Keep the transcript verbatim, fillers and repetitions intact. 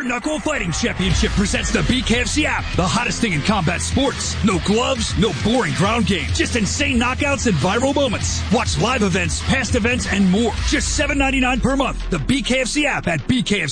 Knuckle Fighting Championship presents the B K F C app, the hottest thing in combat sports. No gloves, no boring ground game, just insane knockouts and viral moments. Watch live events, past events, and more. Just seven ninety-nine per month. The B K F C app at B K F C.